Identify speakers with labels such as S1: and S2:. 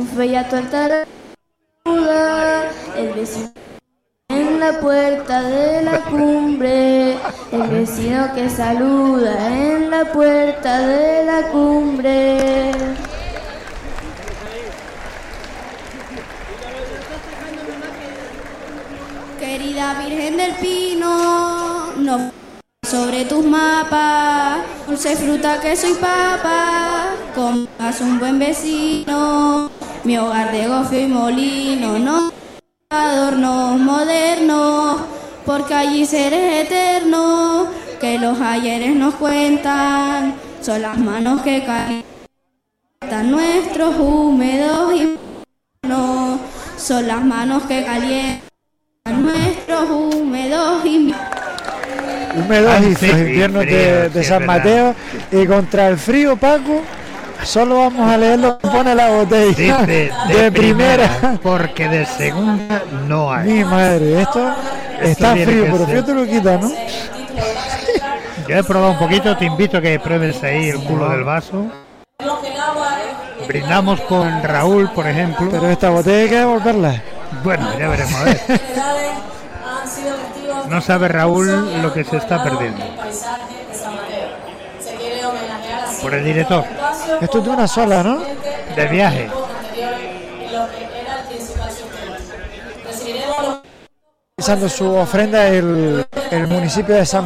S1: Bella tuerta la saluda, el vecino en la puerta de la cumbre, el vecino que saluda en la puerta de la cumbre.
S2: Querida Virgen del Pino, no sobre tus mapas, dulce fruta que soy papa, comas un buen vecino, mi hogar de gofio y molino, no adornos modernos, porque allí seres eternos, que los ayeres nos cuentan, son las manos que calientan nuestros húmedos inviernos, son las manos que calientan nuestros húmedos inviernos
S3: inviernos de San Mateo. Y contra el frío, Paco, solo vamos a leer lo que pone la botella. De primera,
S4: porque de segunda no hay.
S3: Mi madre, esto está frío, pero frío te lo quita, ¿no?
S4: Yo he probado un poquito, te invito a que pruebes ahí el culo del vaso. Brindamos con Raúl, por ejemplo.
S3: Pero esta botella hay que devolverla.
S4: Bueno, ya veremos, a ver. No sabe Raúl lo que se está perdiendo. Por el director.
S3: Esto es de una sola, ¿no?
S4: De viaje.
S3: Realizando su ofrenda el municipio de San